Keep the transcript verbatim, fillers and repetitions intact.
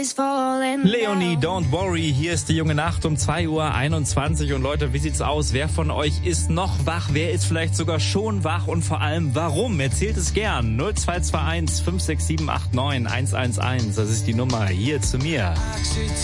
Leonie, don't worry, hier ist die junge Nacht um zwei Uhr einundzwanzig und Leute, wie sieht's aus? Wer von euch ist noch wach? Wer ist vielleicht sogar schon wach und vor allem warum? Erzählt es gern. null zwei zwei eins fünf sechs sieben acht neun eins eins eins, das ist die Nummer hier zu mir.